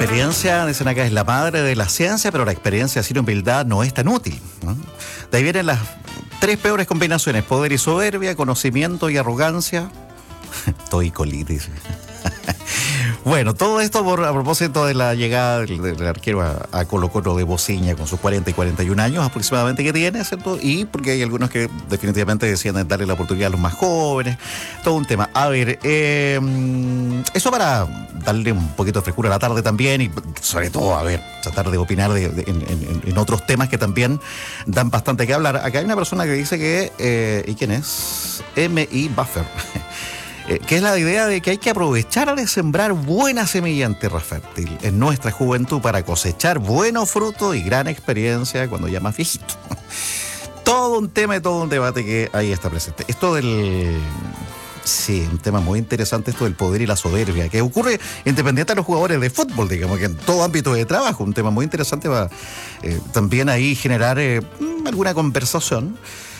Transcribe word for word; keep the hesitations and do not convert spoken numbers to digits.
experiencia, dicen acá, es la madre de la ciencia, pero la experiencia sin humildad no es tan útil, ¿no? De ahí vienen las tres peores combinaciones: poder y soberbia, conocimiento y arrogancia. Toicolitis. Bueno, todo esto por, a propósito de la llegada del, del arquero a, a Colo Colo de Bociña con sus cuarenta y cuarenta y un años aproximadamente que tiene, ¿cierto? Y porque hay algunos que definitivamente deciden darle la oportunidad a los más jóvenes. Todo un tema. A ver, eh, eso para darle un poquito de frescura a la tarde también y sobre todo, a ver, tratar de opinar de, de, en, en, en otros temas que también dan bastante que hablar. Acá hay una persona que dice que, eh, ¿y quién es? M I Buffer. Eh, que es la idea de que hay que aprovechar de sembrar buena semilla en tierra fértil en nuestra juventud para cosechar buenos frutos y gran experiencia cuando ya más viejito. Todo un tema y todo un debate que ahí está presente. Esto del... Sí, un tema muy interesante, esto del poder y la soberbia, que ocurre independiente de los jugadores de fútbol, digamos, que en todo ámbito de trabajo. Un tema muy interesante para eh, también ahí generar eh, alguna conversación.